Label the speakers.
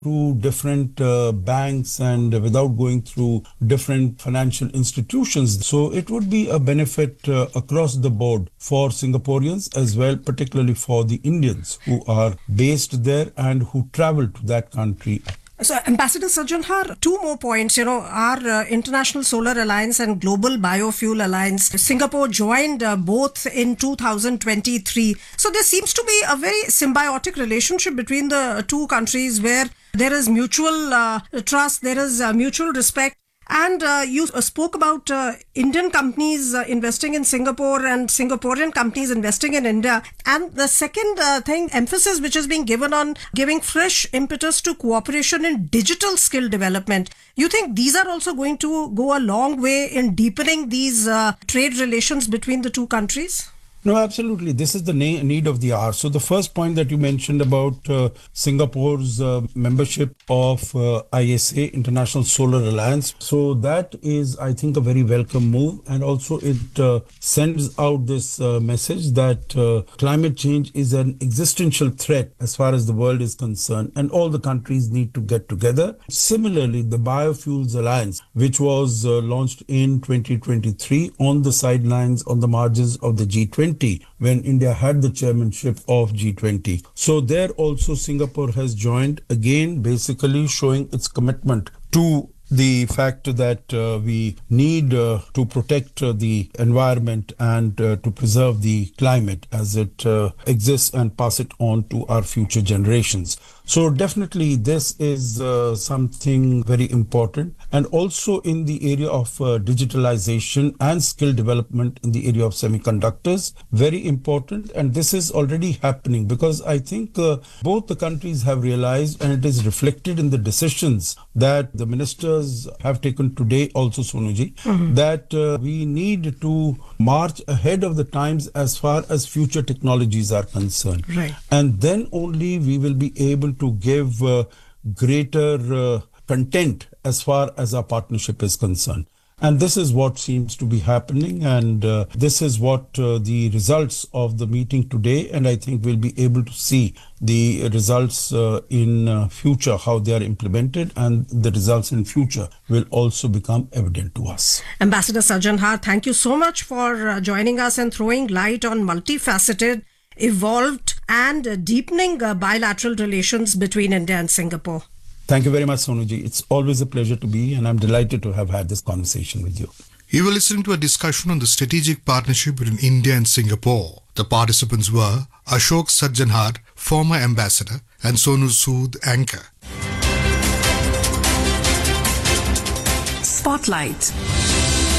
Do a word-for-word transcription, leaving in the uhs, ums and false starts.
Speaker 1: two different uh, banks and without going through different financial institutions. So it would be a benefit uh, across the board for Singaporeans as well, particularly for the Indians who are based there and who travel to that country.
Speaker 2: So, Ambassador Sajjanhar, two more points. You know, our uh, International Solar Alliance and Global Biofuel Alliance, Singapore joined uh, both in two thousand twenty-three. So, there seems to be a very symbiotic relationship between the two countries where there is mutual uh, trust, there is uh, mutual respect. And uh, you uh, spoke about uh, Indian companies uh, investing in Singapore and Singaporean companies investing in India. And the second uh, thing, emphasis which is being given on giving fresh impetus to cooperation in digital skill development. You think these are also going to go a long way in deepening these uh, trade relations between the two countries?
Speaker 1: No, absolutely. This is the na- need of the hour. So the first point that you mentioned about uh, Singapore's uh, membership of uh, I S A, International Solar Alliance. So that is, I think, a very welcome move. And also it uh, sends out this uh, message that uh, climate change is an existential threat as far as the world is concerned. And all the countries need to get together. Similarly, the Biofuels Alliance, which was uh, launched in twenty twenty-three on the sidelines, on the margins of the G twenty, when India had the chairmanship of G twenty. So there also Singapore has joined, again basically showing its commitment to the fact that uh, we need uh, to protect uh, the environment and uh, to preserve the climate as it uh, exists and pass it on to our future generations. So definitely this is uh, something very important. And also in the area of uh, digitalization and skill development in the area of semiconductors, very important. And this is already happening because I think uh, both the countries have realized, and it is reflected in the decisions that the ministers have taken today also, Sonuji, mm-hmm. that uh, we need to march ahead of the times as far as future technologies are concerned.
Speaker 2: Right.
Speaker 1: And then only we will be able to give uh, greater uh, content as far as our partnership is concerned. And this is what seems to be happening. And uh, this is what uh, the results of the meeting today. And I think we'll be able to see the results uh, in uh, future, how they are implemented, and the results in future will also become evident to us.
Speaker 2: Ambassador Sajjanhar, thank you so much for uh, joining us and throwing light on multifaceted, evolved and uh, deepening uh, bilateral relations between India and Singapore.
Speaker 1: Thank you very much, Sonuji. It's always a pleasure to be, and I'm delighted to have had this conversation with you.
Speaker 3: You were listening to a discussion on the strategic partnership between India and Singapore. The participants were Ashok Sajjanhar, former ambassador, and Sonu Sood, anchor.
Speaker 4: Spotlight.